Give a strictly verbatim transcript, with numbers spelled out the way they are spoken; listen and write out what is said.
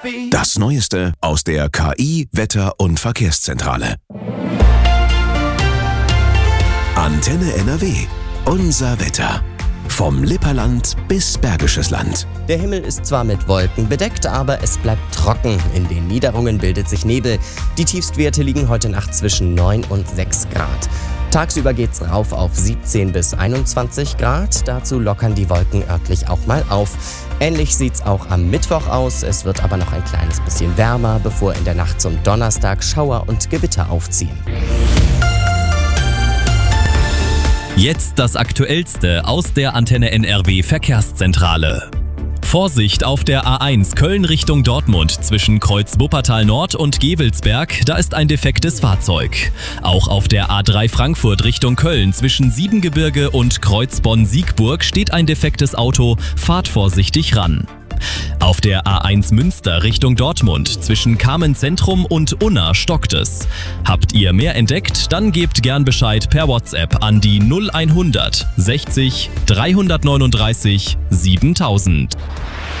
Das Neueste aus der K I-, Wetter- und Verkehrszentrale. Antenne N R W. Unser Wetter. Vom Lipperland bis Bergisches Land. Der Himmel ist zwar mit Wolken bedeckt, aber es bleibt trocken. In den Niederungen bildet sich Nebel. Die Tiefstwerte liegen heute Nacht zwischen neun und sechs Grad. Tagsüber geht's rauf auf siebzehn bis einundzwanzig Grad. Dazu lockern die Wolken örtlich auch mal auf. Ähnlich sieht's auch am Mittwoch aus. Es wird aber noch ein kleines bisschen wärmer, bevor in der Nacht zum Donnerstag Schauer und Gewitter aufziehen. Jetzt das Aktuellste aus der Antenne N R W Verkehrszentrale. Vorsicht auf der A eins Köln Richtung Dortmund zwischen Kreuz Wuppertal Nord und Gevelsberg, da ist ein defektes Fahrzeug. Auch auf der A drei Frankfurt Richtung Köln zwischen Siebengebirge und Kreuz Bonn-Siegburg steht ein defektes Auto, fahrt vorsichtig ran. Auf der A eins Münster Richtung Dortmund zwischen Kamen Zentrum und Unna stockt es. Habt ihr mehr entdeckt? Dann gebt gern Bescheid per WhatsApp an die null hundert sechzig dreihundertneununddreißig siebentausend.